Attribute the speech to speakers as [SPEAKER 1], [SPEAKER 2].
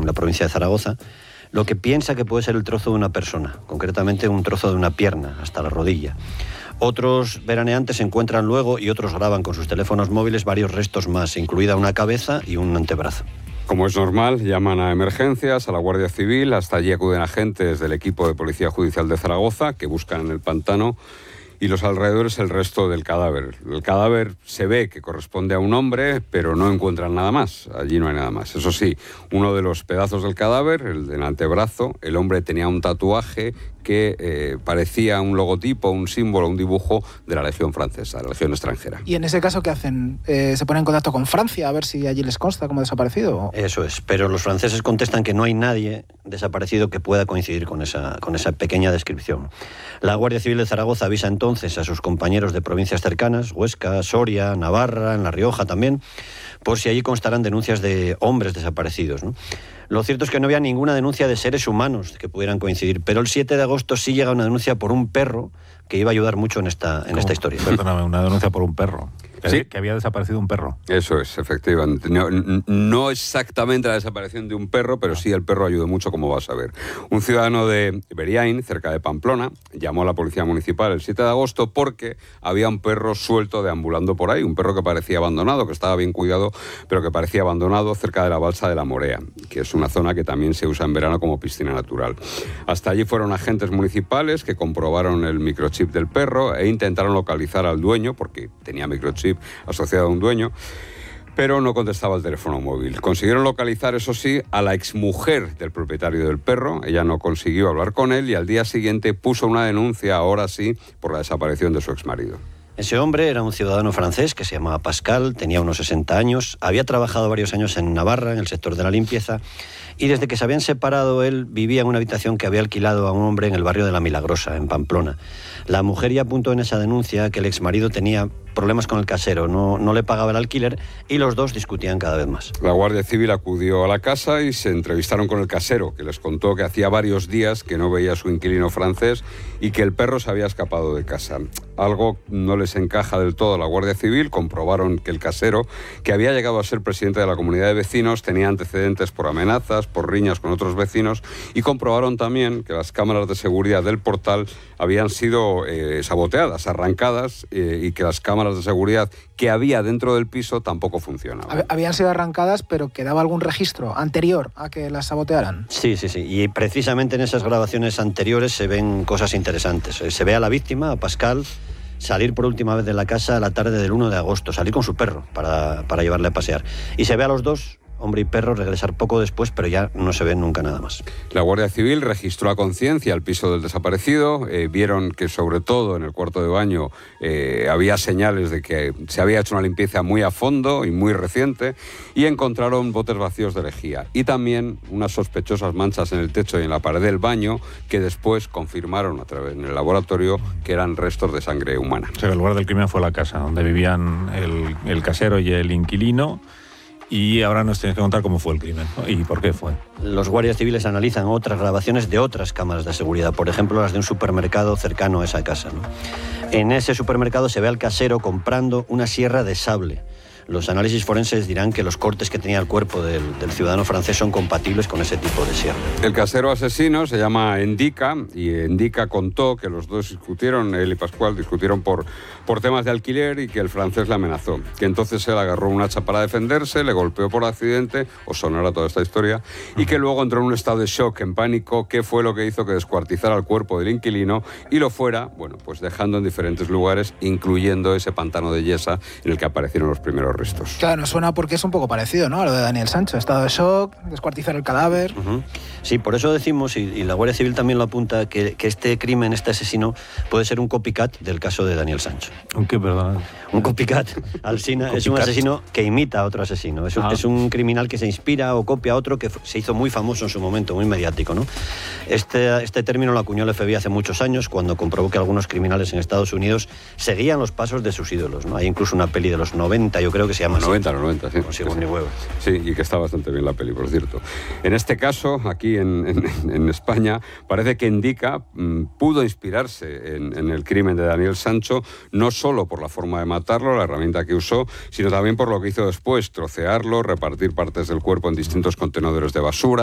[SPEAKER 1] la provincia de Zaragoza, lo que piensa que puede ser el trozo de una persona, concretamente un trozo de una pierna, hasta la rodilla. Otros veraneantes encuentran luego y otros graban con sus teléfonos móviles varios restos más, incluida una cabeza y un antebrazo.
[SPEAKER 2] Como es normal, llaman a emergencias, a la Guardia Civil, hasta allí acuden agentes del equipo de Policía Judicial de Zaragoza, que buscan en el pantano y los alrededores el resto del cadáver. El cadáver se ve que corresponde a un hombre, pero no encuentran nada más, allí no hay nada más. Eso sí, uno de los pedazos del cadáver, el del antebrazo, el hombre tenía un tatuaje que parecía un logotipo, un símbolo, un dibujo de la Legión Francesa, de la Legión extranjera.
[SPEAKER 3] ¿Y en ese caso qué hacen? ¿Se ponen en contacto con Francia a ver si allí les consta como desaparecido?
[SPEAKER 1] Eso es, pero los franceses contestan que no hay nadie desaparecido que pueda coincidir con esa pequeña descripción. La Guardia Civil de Zaragoza avisa entonces a sus compañeros de provincias cercanas, Huesca, Soria, Navarra, en La Rioja también, por si allí constarán denuncias de hombres desaparecidos, ¿no? Lo cierto es que no había ninguna denuncia de seres humanos que pudieran coincidir, pero el 7 de agosto sí llega una denuncia por un perro que iba a ayudar mucho en esta historia.
[SPEAKER 4] Perdóname, una denuncia por un perro.
[SPEAKER 2] Sí.
[SPEAKER 4] Que había desaparecido un perro.
[SPEAKER 2] Eso es, efectivamente. No exactamente la desaparición de un perro, pero sí el perro ayudó mucho, como vas a ver. Un ciudadano de Beriain, cerca de Pamplona, llamó a la policía municipal el 7 de agosto porque había un perro suelto deambulando por ahí, un perro que parecía abandonado, que estaba bien cuidado, pero que parecía abandonado cerca de la balsa de la Morea, que es una zona que también se usa en verano como piscina natural. Hasta allí fueron agentes municipales que comprobaron el microchip del perro e intentaron localizar al dueño, porque tenía microchip asociado a un dueño, pero no contestaba el teléfono móvil. Consiguieron localizar, eso sí, a la exmujer del propietario del perro. Ella no consiguió hablar con él y al día siguiente puso una denuncia, ahora sí, por la desaparición de su exmarido.
[SPEAKER 1] Ese hombre era un ciudadano francés que se llamaba Pascal, tenía unos 60 años, había trabajado varios años en Navarra, en el sector de la limpieza, y desde que se habían separado él vivía en una habitación que había alquilado a un hombre en el barrio de La Milagrosa, en Pamplona. La mujer ya apuntó en esa denuncia que el exmarido tenía problemas con el casero, no le pagaba el alquiler y los dos discutían cada vez más.
[SPEAKER 2] La Guardia Civil acudió a la casa y se entrevistaron con el casero, que les contó que hacía varios días que no veía a su inquilino francés y que el perro se había escapado de casa. Algo no les encaja del todo a la Guardia Civil. Comprobaron que el casero, que había llegado a ser presidente de la comunidad de vecinos, tenía antecedentes por amenazas, por riñas con otros vecinos, y comprobaron también que las cámaras de seguridad del portal habían sido saboteadas, arrancadas, y que las cámaras de seguridad que había dentro del piso tampoco funcionaban.
[SPEAKER 3] Habían sido arrancadas, pero ¿quedaba algún registro anterior a que las sabotearan?
[SPEAKER 1] Sí. Y precisamente en esas grabaciones anteriores se ven cosas interesantes. Se ve a la víctima, a Pascal, salir por última vez de la casa a la tarde del 1 de agosto, salir con su perro para llevarle a pasear. Y se ve a los dos, hombre y perro, regresar poco después, pero ya no se ve nunca nada más.
[SPEAKER 2] La Guardia Civil registró a conciencia el piso del desaparecido. Vieron que sobre todo en el cuarto de baño había señales de que se había hecho una limpieza muy a fondo y muy reciente, y encontraron botes vacíos de lejía y también unas sospechosas manchas en el techo y en la pared del baño que después confirmaron a través en el laboratorio que eran restos de sangre humana.
[SPEAKER 4] O sea, el lugar del crimen fue la casa donde vivían el casero y el inquilino. Y ahora nos tienes que contar cómo fue el crimen, ¿no? Y por qué fue.
[SPEAKER 1] Los guardias civiles analizan otras grabaciones de otras cámaras de seguridad, por ejemplo las de un supermercado cercano a esa casa, ¿no? En ese supermercado se ve al casero comprando una sierra de sable. Los análisis forenses dirán que los cortes que tenía el cuerpo del ciudadano francés son compatibles con ese tipo de sierra.
[SPEAKER 2] El casero asesino se llama Endica, y Endica contó que los dos discutieron, él y Pascual discutieron por temas de alquiler, y que el francés le amenazó. Que entonces él agarró un hacha para defenderse, le golpeó por accidente, os sonará toda esta historia, y que luego entró en un estado de shock, en pánico, que fue lo que hizo que descuartizara el cuerpo del inquilino y lo fuera, bueno, pues dejando en diferentes lugares, incluyendo ese pantano de Yesa en el que aparecieron los primeros restos.
[SPEAKER 3] Claro, nos suena porque es un poco parecido, ¿no?, a lo de Daniel Sancho, estado de shock, descuartizar el cadáver.
[SPEAKER 1] Uh-huh. Sí, por eso decimos, y la Guardia Civil también lo apunta, que este crimen, este asesino, puede ser un copycat del caso de Daniel Sancho.
[SPEAKER 4] ¿Un qué, perdón?
[SPEAKER 1] Un copycat, Alsina, es un asesino que imita a otro asesino. Es un criminal que se inspira o copia a otro que se hizo muy famoso en su momento, muy mediático, ¿no? Este término lo acuñó el FBI hace muchos años, cuando comprobó que algunos criminales en Estados Unidos seguían los pasos de sus ídolos, ¿no? Hay incluso una peli de los 90, yo creo que se llama
[SPEAKER 2] 90, sí.
[SPEAKER 1] Con Sigourney Weaver.
[SPEAKER 2] Sí, y que está bastante bien la peli, por cierto. En este caso, aquí en España, parece que Endica pudo inspirarse en el crimen de Daniel Sancho, no solo por la forma de matarlo, la herramienta que usó, sino también por lo que hizo después, trocearlo, repartir partes del cuerpo en distintos contenedores de basura.